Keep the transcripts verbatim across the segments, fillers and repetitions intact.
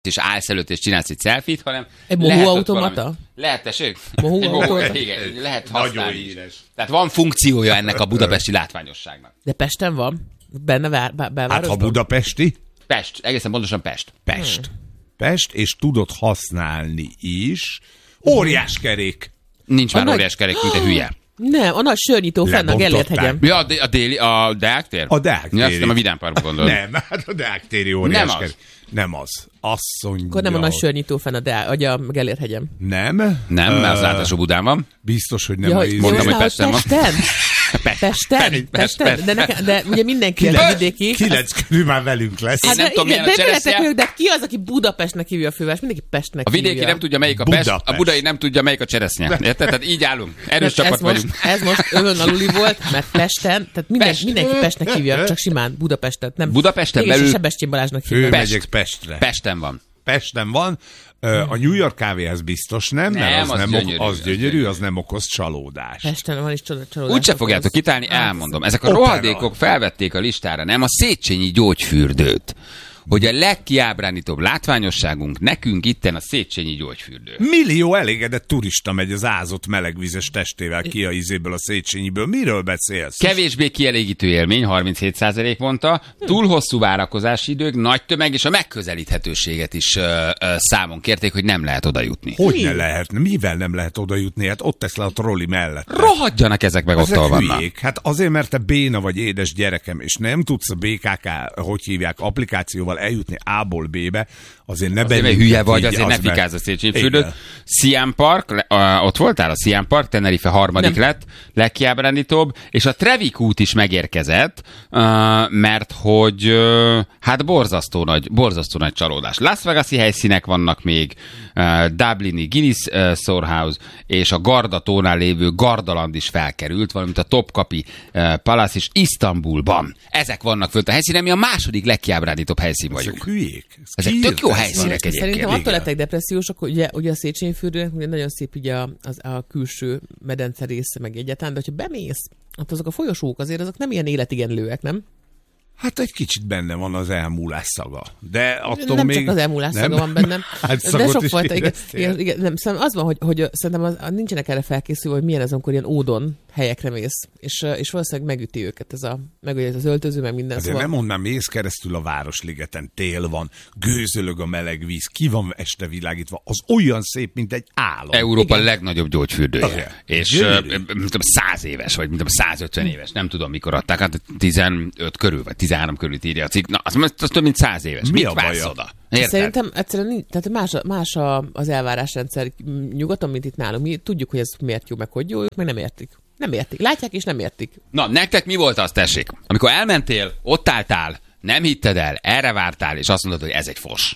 és állsz előtt, és csinálsz egy selfie-t, hanem egy mohó automata? Lehet, tessék? Mohó automata? Igen, lehet használni is. Tehát van funkciója ennek a budapesti látványosságnak. De Pesten van? Benne vár, belvárosban? Hát ha budapesti? Pest, egészen pontosan Pest. Pest. Hmm. Pest, és tudod használni is. Óriás kerék. Nincs már nagy... óriás kerék, mint a hülye. Nem, a nagy sörnyitó fenn a Gellért hegyen. Ja, a déli, a Deák tér? A Deák tér. Ja, azt nem a Vidám Parkba gondolom. Nem, hát a Deák téri óriás nem kerék. Nem az. Azt mondja. Akkor nem a nagy sörnyitó fenn a, Deák, vagy a Gellért hegyen. Nem. Nem, mert az általános Budán van. Biztos, hogy nem. Ja, a jó, mondtam, hogy Pesten van. Pesten? Pesten? Pesten? De, nekem, de ugye mindenki a vidéki. Kilenc körül már velünk lesz. Hát nem de, tudom, igen, milyen a de, cseresznye. de ki az, aki Budapestnek hívja a főváros? Mindenki Pestnek A vidéki hívja. nem tudja, melyik a Pest, Budapest. a budai nem tudja, melyik a cseresznye. Érted? Tehát így állunk. Erős ez csapat most, vagyunk. Ez most övön aluli volt, mert Pesten, tehát minden, Pest. mindenki Pestnek hívja, csak simán Budapestet. Nem, Budapesten mégis belül- Sebestyén Balázsnak hívja. Főmegyek Pestre. Pesten van. Pesten van. A New York kávéhez biztos nem, Nem, mert az, az nem gyönyörű, ok, az az gyönyörű, gyönyörű. az nem okoz csalódást. Pesten van is csod- csalódás. Úgyse fogjátok akkor kitálni, az- elmondom. Ezek a Opera. rohadékok felvették a listára, nem a Széchenyi gyógyfürdőt. Hogy a legkiábránítóbb látványosságunk nekünk itten a Széchenyi gyógyfürdő. Millió elégedett turista megy az ázott melegvizes testével ki a izéből, a Széchenyiből. Miről beszélsz? Kevésbé kielégítő élmény, harminchét százalék mondta, túl hosszú várakozási idők, nagy tömeg és a megközelíthetőséget is ö, ö, számon kérték, hogy nem lehet oda jutni. Hogy ne lehet? Mivel nem lehet oda jutni? Hát ott tesz le a trolli mellett. Rohadjanak ezek meg, ott Ezek vannak. hülyék. Hát azért, mert te béna vagy, édes gyerekem, és nem tudsz a bé ká ká, hogy hívják, applikációval eljutni A-ból B-be, azért ne Azért, mert hülye vagy, azért ne fikázz a Széchenyi fürdőt. Siam Park, le- a, ott voltál a Siam Park, Tenerife harmadik Nem. lett, legkiábránítóbb, és a Trevik út is megérkezett, uh, mert hogy uh, hát borzasztó nagy, borzasztó nagy csalódás. Las Vegas-i helyszínek vannak még, uh, Dublini Guinness uh, Storehouse, és a Gardatónál lévő Gardaland is felkerült, valamint a Topkapi uh, Palace is Isztambulban. Ezek vannak fönt a helyszínen, mi a második legkiábránítóbb helyszín vagyunk. Ezek hülyék. Ez Ezek tök jó kiírtás helyszínek van. egyébként. Szerintem Igen. attól lettek depressziósok, hogy ugye, ugye a Széchenyi fürdőnek ugye nagyon szép ugye a, az, a külső medence része, meg egyáltalán, de hogyha bemész, hát azok a folyosók azért azok nem ilyen életigenlőek, nem? Hát egy kicsit benne van az elmúlás szaga. De attól nem még... csak az elmúlás nem? szaga van bennem. Hát de szagot sok is fajta, igen, éreztél? igen, igen, nem, szerintem az van, hogy, hogy szerintem az, nincsenek erre felkészülve, hogy milyen az, amikor ilyen ódon helyekre mész, és, és valószínűleg megüti őket ez a, meg ugye ez az öltöző, meg minden. Azért szóval... nem mondanám, mész keresztül a Városligeten, tél van, gőzölög a meleg víz, ki van este világítva, az olyan szép, mint egy álom. Európa Igen. legnagyobb gyógyfürdője. Igen. És Gyönyörű. uh, mint tudom, száz éves, vagy mint tudom, százötven éves, nem tudom mikor adták, hát tizenöt körül, vagy tizenhárom körül írja a cikk. Na, az, az több mint száz éves. Mi Mit a vársz baja? oda? Érted? Szerintem egyszerűen nincs, tehát más, a- más a, az elvárásrendszer nyugaton, mint itt nálunk. Mi tudjuk, hogy ez miért jó, meg hogy jó, ők meg nem értik. Nem értik. Látják és nem értik. Na, nektek mi volt az, tessék? Amikor elmentél, ott álltál, nem hitted el, erre vártál, és azt mondod, hogy ez egy fos.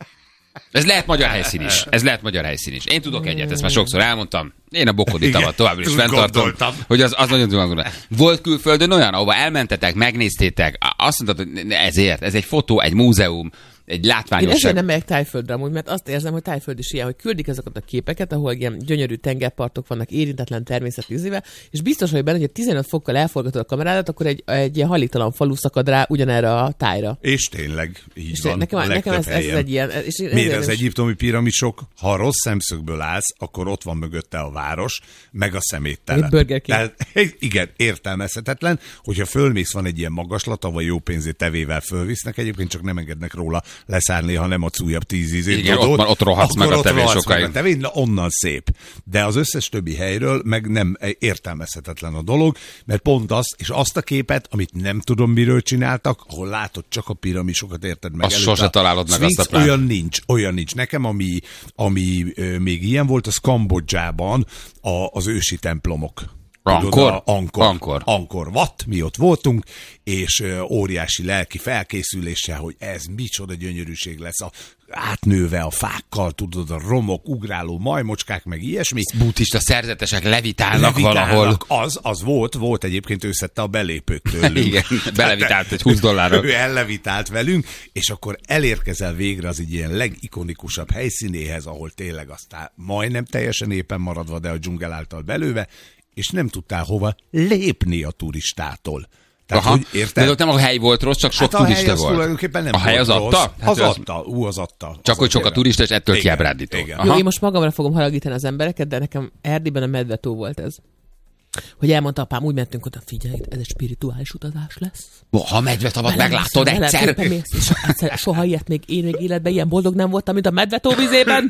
Ez lehet magyar helyszín is. Ez lehet magyar helyszín is. Én tudok egyet, ezt már sokszor elmondtam. Én a Bokodi tavat továbbra is ezt fenntartom, gondoltam. hogy az, az nagyon tudom. Volt külföldön olyan, ahova elmentetek, megnéztétek, azt mondtad, hogy ezért, ez egy fotó, egy múzeum, egy Én látványosság. ezért nem megyek Tájföldre amúgy, mert azt érzem, hogy Tájföld is ilyen, hogy küldik ezeket a képeket, ahol ilyen gyönyörű tengerpartok vannak, érintetlen természeti ízével, és biztos vagy benne, hogy tizenöt fokkal elforgatod a kamerádat, akkor egy, egy ilyen hajléktalan falu szakad rá ugyanerre a tájra. És tényleg, így És van. nekem, a nekem ez, legtöbb ez helyen. egy ilyen... És én Miért ezért az nem- egyiptomi piramisok, ha rossz szemszögből állsz, akkor ott van mögötte a város, meg a szeméttelep. Egy Burger King. Tehát, igen, értelmezhetetlen, hogyha fölmész, van egy ilyen magaslat, ahol jó pénzét tevével fölvisznek, egyébként csak nem engednek róla leszállni, ha nem adsz újabb tíz ízét. Igen, ott van- ott rohadsz meg a tevén sokáig. Tevén, na onnan szép. De az összes többi helyről meg nem értelmezhetetlen a dolog, mert pont az, és azt a képet, amit nem tudom miről csináltak, ahol látod csak a piramisokat, érted meg. Azt előtt sose a találod meg, Sphinx, azt a plán. olyan nincs, olyan nincs. Nekem, ami, ami ö, még ilyen volt, az Kambodzsában a, az ősi templomok. Angkor? Tudod, a- Angkor. Angkor. Angkor Wat, mi ott voltunk, és ö, óriási lelki felkészüléssel, hogy ez micsoda gyönyörűség lesz, a, átnőve a fákkal, tudod, a romok, ugráló majmocskák, meg ilyesmi. Buddhista szerzetesek levitálnak, Levitálnak. valahol. Az, az volt, volt egyébként, ő szedte a belépőt tőlünk. Igen, belevitált egy húsz dollárral. Ő ellevitált velünk, és akkor elérkezel végre az egy ilyen legikonikusabb helyszínéhez, ahol tényleg aztán majdnem teljesen éppen maradva, de a dzsungel által belőve, és nem tudtál hova lépni a turistától. Tehát, Aha. hogy érted? De ott nem a hely volt rossz, csak sok Hát a hely turista az volt. tulajdonképpen nem A hely volt az rossz. adta? Hát Az az- adta, ú, az adta. Csak Az hogy sok a tényleg. turista, és ettől Igen, kiábrándító. igen. Aha. Jó, én most magamra fogom haragítani az embereket, de nekem Erdélyben a Medvetó volt ez. Hogy elmondta apám, úgy mentünk oda, figyelj, ez egy spirituális utazás lesz. Ha medvetavat meglátod Vele egyszer. szépen mész, és egyszer, soha ilyet még én még életben ilyen boldog nem voltam, mint a Medvetó vizében.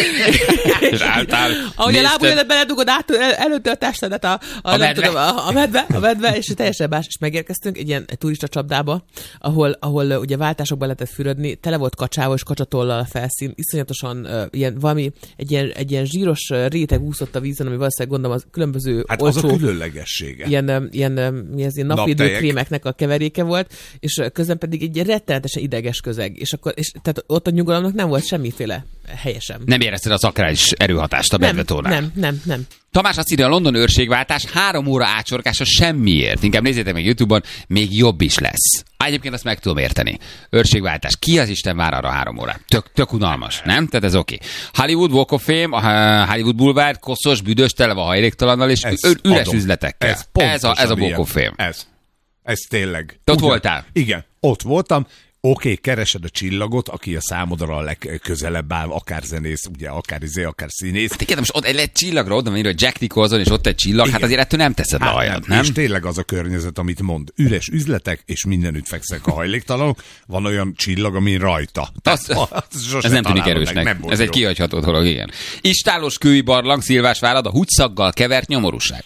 És álltál, Ahogy a nézted. lábujjadat beledugod át, el, előtte a testedet a, a, A nem medve. tudom, a, a medve, a medve, és teljesen más. És megérkeztünk egy ilyen turista csapdába, ahol, ahol uh, ugye váltásokban lehetett fürödni, tele volt kacsával és kacsatollal a felszín, iszonyatosan uh, ilyen valami, egy ilyen, egy ilyen zsíros uh, réteg úszott a vízen, ami valószínűleg gondolom az különböző Hát az a olcsó különlegessége. ilyen, um, ilyen, um, mi ez, ilyen napvédő Naptejek. krémeknek a keveréke volt, és uh, közben pedig egy rettenetesen ideges közeg. És akkor, és, tehát ott a nyugalomnak nem volt semmiféle helyesem. Nem érezted az akrális erőhatást a nem, medvetónál. nem, nem, nem. Tamás azt írja, a London őrségváltás három óra átsorgása semmiért. Inkább nézzétek meg YouTube-on, még jobb is lesz. Á, egyébként azt meg tudom érteni. Őrségváltás. Ki az Isten vár arra három órát? Tök, tök unalmas, nem? Tehát ez oké. Okay. Hollywood Walk of Fame, a Hollywood Boulevard, koszos, büdös, tele van hajléktalannal, és Ez ü- üres adom. üzletekkel. Ez, ez, a, ez a Walk ilyen. of Fame. Ez. Ez tényleg. Te ott Ugyan- voltál? Igen, ott voltam. Oké, okay, keresed a csillagot, aki a számodra a legközelebb áll, akár zenész, ugye, akár izé, akár színész. Hát igen, most ott egy csillagra oda van, hogy Jack Nicholson, és ott egy csillag, Igen. hát azért ettől nem teszed le a Hát hajat, nem? És tényleg az a környezet, amit mond. Üres üzletek, és mindenütt fekszenek a hajléktalanok. Van olyan csillag, ami rajta. Az, sose ez nem tűnik találod erősnek. meg, nem Ez egy jó. kihagyható dolog, igen. Istálos kői barlang, Szilvásvárad, a húgyszaggal kevert nyomorúság.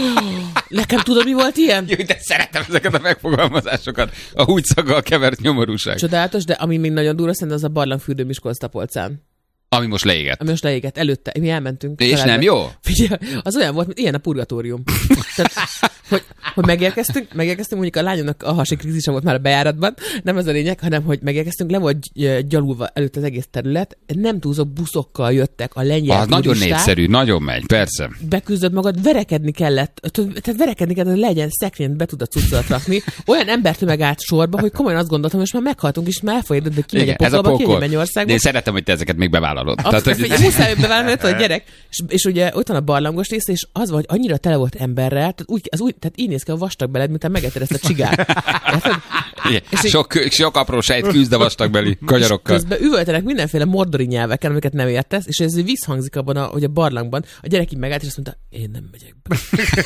Nekem tudod, mi volt ilyen? Jó, de szeretem ezeket a megfogalmazásokat. A húgyszaggal kevert nyomorúság. Csodálatos, de ami még nagyon durva, szerintem az a barlangfürdő Miskolc-Tapolcán. Ami most leégett. Ami most leégett. Előtte, mi elmentünk. És családba. nem jó? Figyelj, az olyan volt, mint ilyen a purgatórium. Tehát, hogy, hogy megérkeztünk, megérkeztünk, mondjuk a lányomnak a hasi krízise volt már a bejáratban, nem ez a lényeg, hanem hogy megérkeztünk, le volt gy- gyalulva előtt az egész terület, nem túlzó buszokkal jöttek a lengyel Az nagyon turisták. népszerű, nagyon megy, persze. Beküzdött magad, verekedni kellett, tehát verekedni kellett, hogy legyen szekrényt be tud a cuccolat rakni. Olyan embertömeg állt sorba, hogy komolyan azt gondoltam, hogy most már meghaltunk, és már elfolyadott, de kimegy a ez a pokolba, kimegy a pokol. Mennyországba. De én szeretem, hogy te ezeket még bevállalod. Tehát, hogy... Muszáj bevállalni, hogy gyerek. És, és ugye ott van a barlangos része, és az van, hogy annyira tele volt emberrel, tehát, úgy, az úgy, tehát így néz ki a vastag beled, mint megetted ezt a csigát. Érted? És sok, sok apró sejt küzd a vastagbeli kagyarokkal. Közben üvöltenek mindenféle mordori nyelveken, amiket nem értesz, és ez visszhangzik abban, a, hogy a barlangban a gyerek így megállt, és azt mondta, én nem megyek be.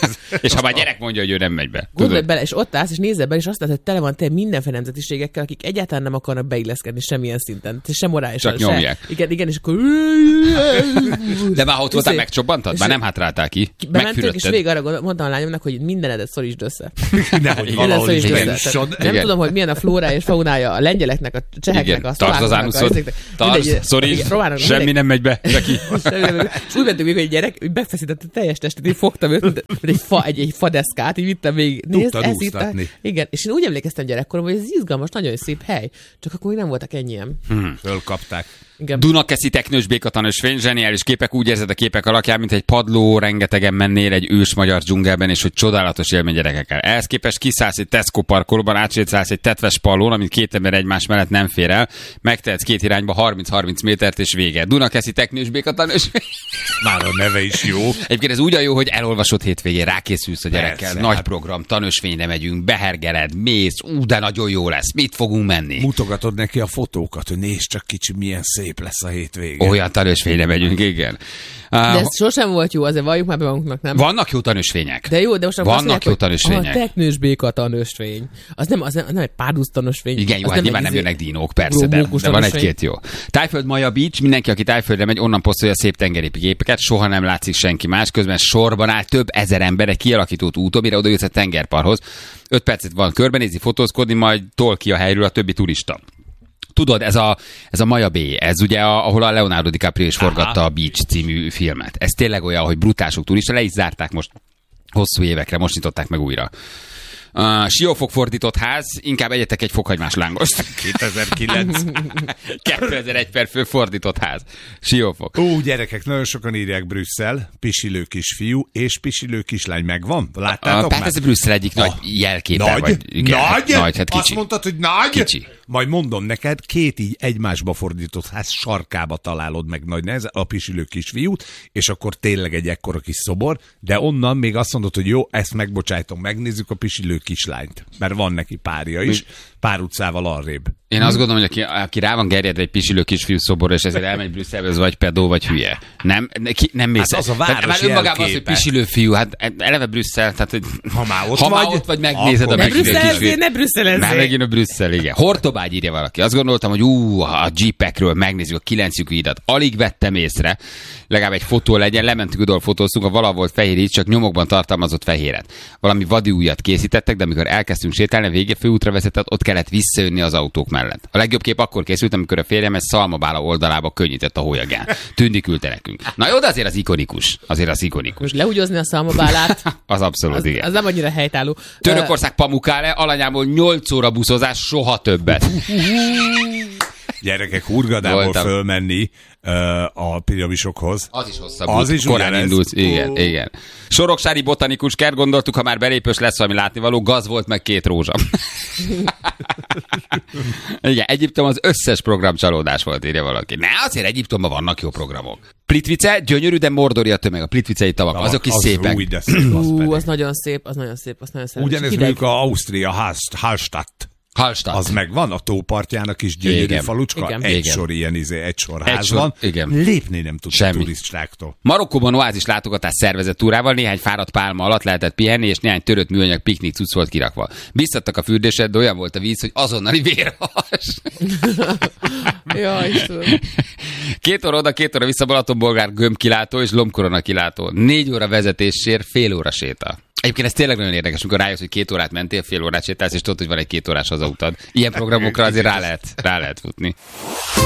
És ha már gyerek mondja, hogy ő nem megy be. Gondolj Tudod? bele, és ott állsz, és nézel be, és azt látod, hogy tele van tényleg mindenféle nemzetiségekkel, akik egyáltalán nem akarnak beilleszkedni semmilyen szinten. Sem morálisan, Csak se. nyomják. Igen, igen, és akkor... De már ha ott voltál, Izé- megcsobbantad? és- Már nem hátráltál ki. Bementünk, és Megfürödted. végig arra gondol, mondtam a lányomnak, hogy mindenedet szorítsd össze. Nehogy Igen, valahol is Mindened igen. szorítsd össze. bejusson. Tehát Nem Igen. tudom, hogy milyen a flórája és faunája a lengyeleknek, a cseheknek, Igen, a tartsd az szlovákoknak, a ánuszod. izéknek. Tartsd, Mindegy, szorítsd, igen, románok, semmi mindegy. nem megy be. Zseki. És úgy mentünk még, hogy egy gyerek, hogy befeszítette a teljes testet, én fogtam őt, mint mint egy, fa, egy, egy fadeszkát, így vittem végig. Nézd, Tudtad ez itt a... úsztatni. Igen, és én úgy emlékeztem gyerekkorom, hogy ez izgalmas, nagyon szép hely, csak akkor még nem voltak ennyien. Fölkapták. Igen. Dunakeszi teknős békatanösvény, zseniális képek, úgy érzed a képek alakján, mint egy padló, rengetegen mennél egy ős magyar dzsungelben, és hogy csodálatos élmény gyerekekkel. Ehhez képest kiszállsz egy Tesco parkolóban, átsétálsz egy tetves pallón, amit két ember egymás mellett nem fér el, megtehetsz két irányba harminc-harminc métert, és vége. Dunakeszi teknős békatanösvény. Már a neve is jó. Egyébként ez úgy a jó, hogy elolvasott hétvégén, rákészülsz a gyerekkel, Persze, nagy hát. program, tanösvényre megyünk, behergeled, mész, ú, de nagyon jó lesz, mit fogunk menni? Mutogatod neki a fotókat, hogy nézd csak kicsi, milyen szép lesz a hétvége. Olyan tanösvényre megyünk, igen. De Uh, ez sosem volt jó, azért valljuk már be magunknak, nem? vannak jó tanösvények. De jó, de most akkor azt Vannak mondják, jó hogy tanösvények. A teknős béka tanösvény. Az nem, az nem, nem egy párduc tanösvény. Igen, jó, az hát nyilván egy nem izé- jönnek dinók, persze, de, Rómókus de van tanösvény. egy-két jó. Tájföld Maja Beach, mindenki, aki Tájföldre megy, onnan posztolja szép tengeri képeket, soha nem látszik senki más, közben sorban áll több ezer ember egy kialakított úton, mire oda jutsz a tengerparthoz. Öt percet van körbenézni, fotózkodni, majd tol ki a helyről a többi turista. Tudod, ez a, ez a Maja Bay, ez ugye, a, ahol a Leonardo DiCaprio is forgatta a Beach című filmet. Ez tényleg olyan, hogy brutálsok turista, le is zárták most hosszú évekre, most nyitották meg újra. Uh, siófok fordított ház, inkább egyetek egy fokhagymás lángost. kétezer-kilenc. kétezer-egy per fő fordított ház. Siófok. Ó, gyerekek, nagyon sokan írják Brüsszel, pisilő kisfiú és pisilő kislány megvan. Láttátok Uh, tehát már? ez Brüsszel egyik nagy jelképe. Nagy? Vagy, igen, Nagy? hát, nagy, hát Azt kicsi. mondtad, hogy nagy? Kicsi. majd mondom neked, két így egymásba fordított ház sarkába találod meg nagy nehezen a pisilő kisfiút, és akkor tényleg egy ekkora kis szobor, de onnan még azt mondod, hogy jó, ezt megbocsájtom, megnézzük a pisilő kislányt, mert van neki párja is, pár utcával arrébb. Én azt gondolom, hogy aki, aki rá van gerjedve egy pisilő kisfiú szobor, és ezért elmegy Brüsszelbe, az vagy pedó, vagy hülye. Nem, ki, nem mész. Hát az a város már önmagában az, hogy pisilő fiú, hát eleve Brüsszel, tehát hogy ha már ott, ha vagy, már ott vagy, megnézed a ne pisilő Brüsszel, kisfiút. ne Brüsszel Már megint a Brüsszel, igen. Hortobágy írja valaki. Azt gondoltam, hogy ú, a Jeepekről megnézzük a kilenc lyukú hidat. Alig vettem észre, legalább egy fotó legyen, lementünk oda, fotóztunk, a valahol volt fehér így, csak nyomokban tartalmazott fehéret. Valami vadi újat készítettek, de amikor elkezdtünk sétálni, a vége főútra vezetett, ott kellett visszajönni az autók mellett. A legjobb kép akkor készült, amikor a férjem egy szalmabála oldalába könnyített a hólyagán. Tündi küldte nekünk. Na jó, de azért az ikonikus. Azért az ikonikus. Most lehúgyozni a szalmabálát. Az abszolút, az, igen. Az nem annyira helytálló. Törökország Pamukkale, alanyából nyolc óra buszozás, soha többet. Gyerekek, Hurgadából Voltam. fölmenni uh, a piramisokhoz. Az is hosszabb. Az is korán ugyanez. indult. Igen, Ó. igen. Soroksári botanikus kert, gondoltuk, ha már belépős lesz valami látnivaló, gaz volt meg két rózsa. Igen, Egyiptom az összes program csalódás volt, írja valaki. Ne, azért Egyiptomban vannak jó programok. Plitvice, gyönyörű, de mordori a tömeg, a plitvicei tavak, Tavak, azok is az szépek. Új, de szép, az Ú, pedig. az nagyon szép, az nagyon szép, az nagyon szeretem. Ugyanez Hideg. mondjuk a Ausztria Hallst- Hallstatt. Hallstatt. Az megvan, a tópartjának is gyönyörű Igen. falucska, Igen. egy Igen. sor ilyen izé, egy sor Egy ház sor, van. igen. Lépni nem tud a Semmi. turistáktól. Marokkóban oázis látogatás szervezett túrával, néhány fáradt pálma alatt lehetett pihenni, és néhány törött műanyag piknik cucc volt kirakva. Biztattak a fürdésed, de olyan volt a víz, hogy azonnali vérhas. Jaj, Istenem. Két óra oda, két óra vissza, Balatonbolgár gömbkilátó és lombkorona kilátó. Négy óra vezetéssér, fél óra séta. Egyébként ez tényleg nagyon érdekes, amikor rájössz, hogy két órát mentél, fél órát sétálsz, és tudod, hogy van egy két órás hazautad. Ilyen programokra azért rá lehet, rá lehet futni.